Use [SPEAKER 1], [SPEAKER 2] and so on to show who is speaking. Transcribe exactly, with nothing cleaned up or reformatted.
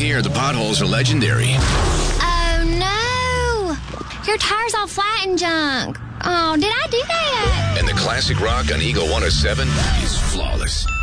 [SPEAKER 1] here, the potholes are legendary.
[SPEAKER 2] Oh, no. Your tire's all flat and junk. Oh, did I do that?
[SPEAKER 1] And the classic rock on Eagle one oh seven is flawless.